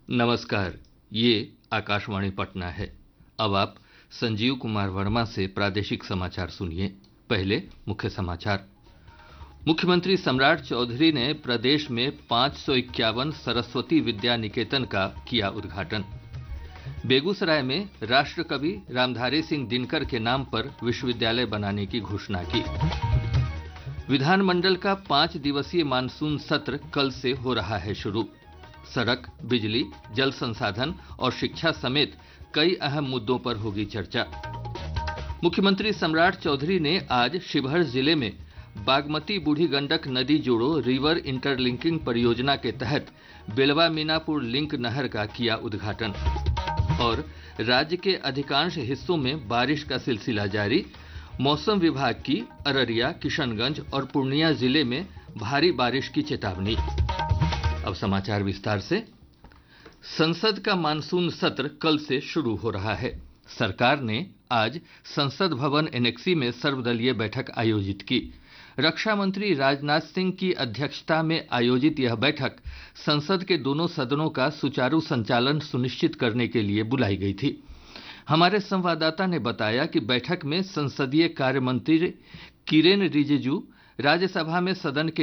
नमस्कार, ये आकाशवाणी पटना है। अब आप संजीव कुमार वर्मा से प्रादेशिक समाचार सुनिए। पहले मुख्य समाचार। मुख्यमंत्री सम्राट चौधरी ने प्रदेश में 551 सरस्वती विद्या निकेतन का किया उद्घाटन। बेगूसराय में राष्ट्र कवि रामधारी सिंह दिनकर के नाम पर विश्वविद्यालय बनाने की घोषणा की। विधानमंडल का 5 दिवसीय मानसून सत्र कल से हो रहा है शुरू। सड़क, बिजली, जल संसाधन और शिक्षा समेत कई अहम मुद्दों पर होगी चर्चा। मुख्यमंत्री सम्राट चौधरी ने आज शिवहर जिले में बागमती बूढ़ी गंडक नदी जोड़ो रिवर इंटरलिंकिंग परियोजना के तहत बेलवा मीनापुर लिंक नहर का किया उद्घाटन। और राज्य के अधिकांश हिस्सों में बारिश का सिलसिला जारी। मौसम विभाग की अररिया, किशनगंज और पूर्णिया जिले में भारी बारिश की चेतावनी। अब समाचार विस्तार से। संसद का मानसून सत्र कल से शुरू हो रहा है। सरकार ने आज संसद भवन एनेक्सी में सर्वदलीय बैठक आयोजित की। रक्षा मंत्री राजनाथ सिंह की अध्यक्षता में आयोजित यह बैठक संसद के दोनों सदनों का सुचारू संचालन सुनिश्चित करने के लिए बुलाई गई थी। हमारे संवाददाता ने बताया कि बैठक में संसदीय कार्य मंत्री किरेन रिजिजू, राज्यसभा में सदन के